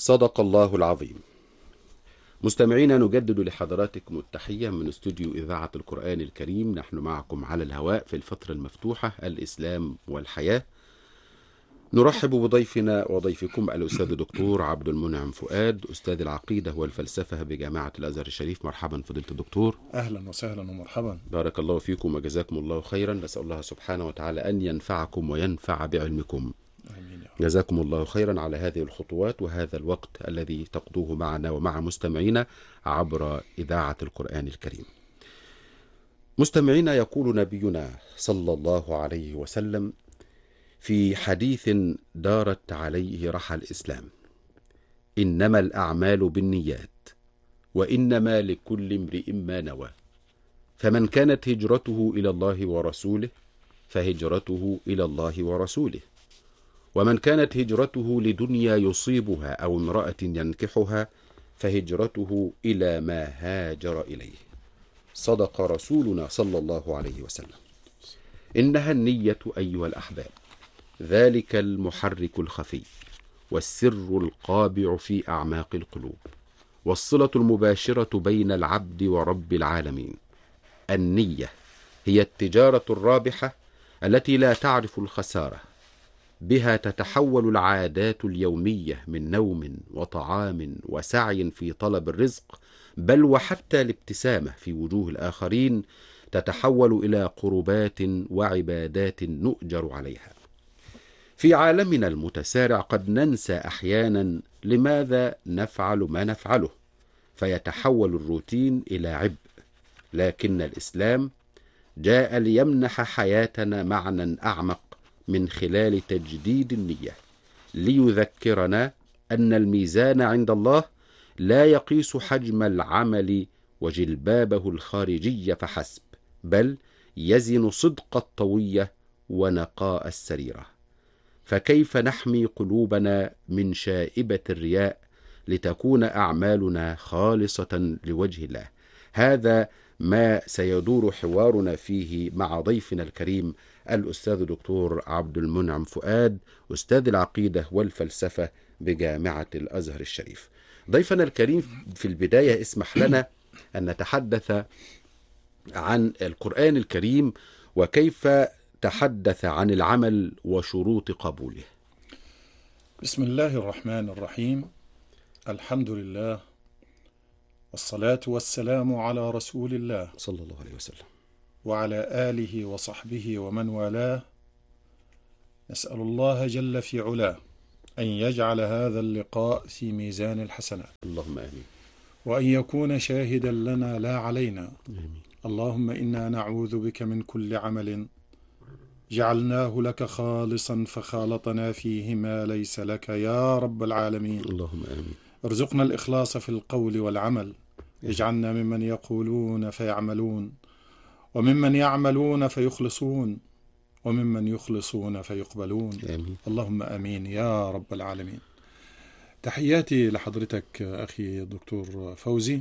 صدق الله العظيم. مستمعينا، نجدد لحضراتكم التحية من استوديو إذاعة القرآن الكريم. نحن معكم على الهواء في الفترة المفتوحة الإسلام والحياة. نرحب بضيفنا وضيفكم الأستاذ الدكتور عبد المنعم فؤاد، أستاذ العقيدة والفلسفة بجامعة الأزهر الشريف. مرحبا فضيلة الدكتور. أهلا وسهلا ومرحبا. بارك الله فيكم وجزاكم الله خيرا. نسأل الله سبحانه وتعالى أن ينفعكم وينفع بعلمكم. آمين يا رب. جزاكم الله خيرا على هذه الخطوات وهذا الوقت الذي تقضوه معنا ومع مستمعينا عبر إذاعة القرآن الكريم. مستمعينا، يقول نبينا صلى الله عليه وسلم في حديث دارت عليه رحى الإسلام: إنما الأعمال بالنيات وإنما لكل امرئ ما نوى، فمن كانت هجرته إلى الله ورسوله فهجرته إلى الله ورسوله، ومن كانت هجرته لدنيا يصيبها أو امرأة ينكحها فهجرته إلى ما هاجر إليه. صدق رسولنا صلى الله عليه وسلم. إنها النية أيها الأحباب، ذلك المحرك الخفي والسر القابع في أعماق القلوب، والصلة المباشرة بين العبد ورب العالمين. النية هي التجارة الرابحة التي لا تعرف الخسارة، بها تتحول العادات اليومية من نوم وطعام وسعي في طلب الرزق، بل وحتى الابتسامة في وجوه الآخرين تتحول إلى قربات وعبادات نؤجر عليها. في عالمنا المتسارع قد ننسى أحيانا لماذا نفعل ما نفعله، فيتحول الروتين إلى عبء، لكن الإسلام جاء ليمنح حياتنا معنى أعمق من خلال تجديد النية، ليذكرنا أن الميزان عند الله لا يقيس حجم العمل وجلبابه الخارجي فحسب، بل يزن صدق الطوية ونقاء السريرة. فكيف نحمي قلوبنا من شائبة الرياء لتكون أعمالنا خالصة لوجه الله؟ هذا ما سيدور حوارنا فيه مع ضيفنا الكريم الأستاذ الدكتور عبد المنعم فؤاد، أستاذ العقيدة والفلسفة بجامعة الأزهر الشريف. ضيفنا الكريم، في البداية اسمح لنا أن نتحدث عن القرآن الكريم وكيف تحدث عن العمل وشروط قبوله. بسم الله الرحمن الرحيم. الحمد لله والصلاة والسلام على رسول الله صلى الله عليه وسلم وعلى آله وصحبه ومن والاه. نسأل الله جل في علاه أن يجعل هذا اللقاء في ميزان الحسنات، اللهم آمين، وأن يكون شاهدا لنا لا علينا. آمين. اللهم إنا نعوذ بك من كل عمل جعلناه لك خالصا فخالطنا فيه ما ليس لك يا رب العالمين. اللهم آمين. ارزقنا الإخلاص في القول والعمل، اجعلنا ممن يقولون فيعملون، وممن يعملون فيخلصون، وممن يخلصون فيقبلون. آمين. اللهم آمين يا رب العالمين. تحياتي لحضرتك أخي الدكتور فوزي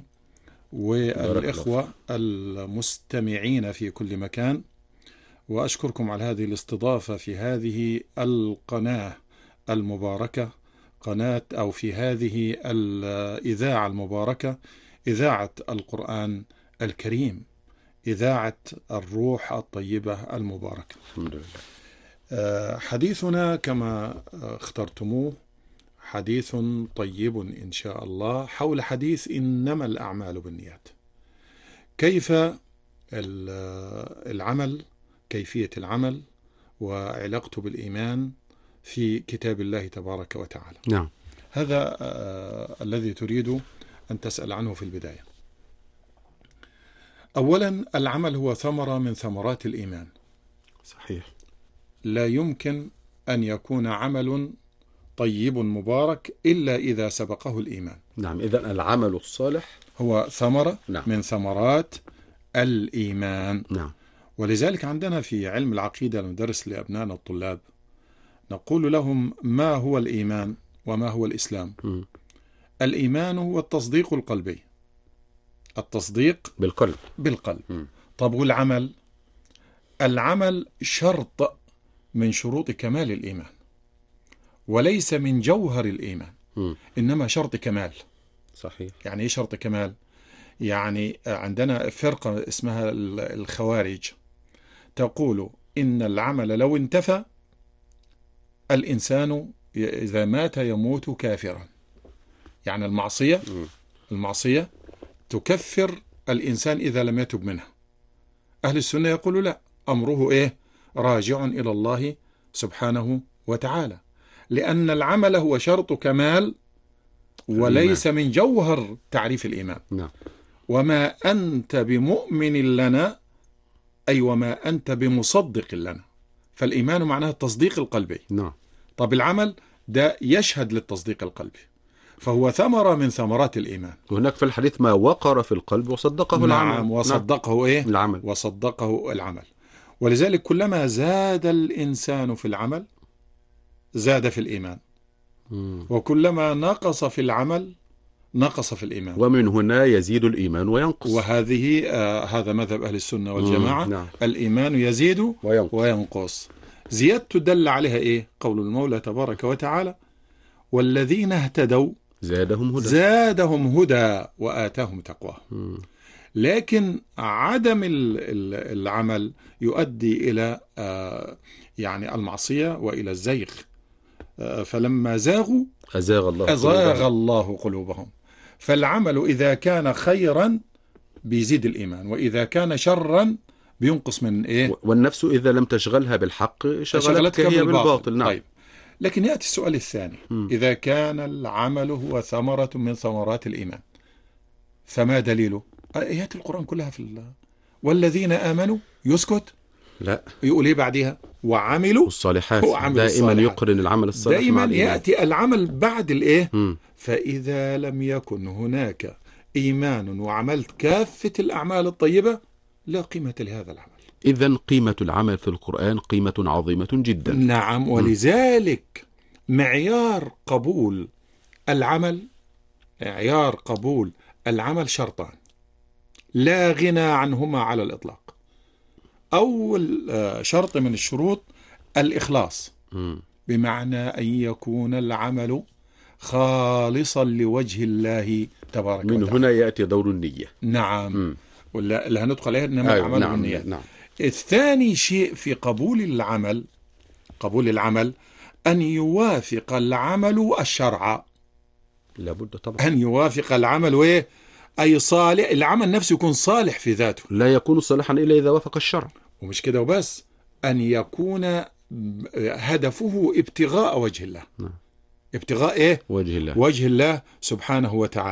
والإخوة المستمعين في كل مكان، وأشكركم على هذه الاستضافة في هذه القناة المباركة، قناة أو في هذه الإذاعة المباركة، إذاعة القرآن الكريم، إذاعة الروح الطيبة المباركة. الحمد لله. حديثنا كما اخترتموه حديث طيب إن شاء الله، حول حديث إنما الأعمال بالنيات. كيف العمل، كيفية العمل وعلاقته بالإيمان في كتاب الله تبارك وتعالى. نعم. هذا الذي تريد أن تسأل عنه في البداية. أولا، العمل هو ثمرة من ثمرات الإيمان. صحيح. لا يمكن أن يكون عمل طيب مبارك إلا إذا سبقه الإيمان. نعم، إذن العمل الصالح هو ثمرة نعم. من ثمرات الإيمان. نعم. ولذلك عندنا في علم العقيدة المدرس لأبنائنا الطلاب نقول لهم: ما هو الإيمان وما هو الإسلام؟ الإيمان هو التصديق القلبي، التصديق بالقلب. طب والعمل؟ العمل شرط من شروط كمال الإيمان، وليس من جوهر الإيمان. إنما شرط كمال. صحيح. يعني إيه شرط كمال؟ يعني عندنا فرقة اسمها الخوارج تقول إن العمل لو انتفى الإنسان إذا مات يموت كافرا. يعني المعصية تكفر الإنسان إذا لم يتب منها. أهل السنة يقولوا لا، أمره إيه؟ راجع إلى الله سبحانه وتعالى، لأن العمل هو شرط كمال وليس من جوهر تعريف الإيمان. نعم. وما أنت بمؤمن لنا أي وما أنت بمصدق لنا. فالإيمان معناه التصديق القلبي. نعم. طب العمل ده يشهد للتصديق القلبي، فهو ثمرة من ثمرات الإيمان. وهناك في الحديث ما وقر في القلب وصدقه العمل. نعم، وصدقه إيه؟ العمل. وصدقه العمل. ولذلك كلما زاد الإنسان في العمل زاد في الإيمان، وكلما نقص في العمل نقص في الإيمان. ومن هنا يزيد الإيمان وينقص. وهذه هذا مذهب أهل السنة والجماعة. نعم. الإيمان يزيد وينقص. زيادته دل عليها إيه؟ قول المولى تبارك وتعالى: والذين اهتدوا زادهم هدى وآتاهم تقواه. لكن عدم العمل يؤدي إلى يعني المعصية وإلى الزيغ. فلما زاغوا أزاغ الله قلوبهم. فالعمل إذا كان خيرا بيزيد الإيمان، وإذا كان شرا بينقص من إيه؟ والنفس إذا لم تشغلها بالحق شغلتك هي بالباطل. نعم. طيب، لكن يأتي السؤال الثاني: إذا كان العمل هو ثمرة من ثمرات الإيمان فما دليله؟ آيات القرآن كلها في والذين آمنوا يسكت؟ لا، يقول إيه بعدها؟ وعملوا الصالحات. دائما يقرن العمل الصالح دائما يأتي العمل بعد الإيه؟ فإذا لم يكن هناك إيمان وعملت كافة الأعمال الطيبة لا قيمة لهذا العمل. إذن قيمة العمل في القرآن قيمة عظيمة جدا. نعم. ولذلك معيار قبول العمل شرطان لا غنى عنهما على الإطلاق. أول شرط من الشروط الإخلاص، بمعنى أن يكون العمل خالصا لوجه الله تبارك وتعالى. من هنا يأتي دور النية. نعم. ولا هندخل عليها إنما العمل بالنية. نعم. الثاني شيء في قبول العمل أن يوافق العمل الشرع. لابد طبعا أن يوافق العمل أي صالح، العمل نفسه يكون صالح في ذاته، لا يكون صالحا إلا إذا وافق الشرع. ومش كده وبس، أن يكون هدفه ابتغاء وجه الله. ابتغاء إيه؟ وجه الله. وجه الله سبحانه وتعالى.